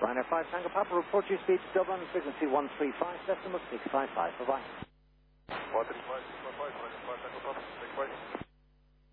Ryanair 5 Tango Papa, report your speed to Dublin, frequency 135, decimal 655. Bye-bye. 135.